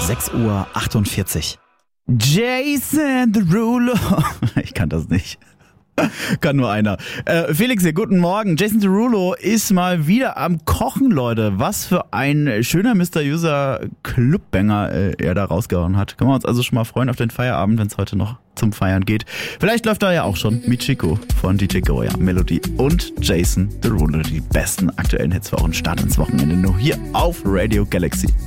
6:48 Uhr. Jason Derulo. Ich kann das nicht. Kann nur einer. Felix hier, guten Morgen. Jason Derulo ist mal wieder am Kochen, Leute. Was für ein schöner, mysteriöser Clubbanger er da rausgehauen hat. Können wir uns also schon mal freuen auf den Feierabend, wenn es heute noch zum Feiern geht. Vielleicht läuft da ja auch schon Michiko von DJ Goya, Melody und Jason Derulo. Die besten aktuellen Hits für euren Start ins Wochenende nur hier auf Radio Galaxy.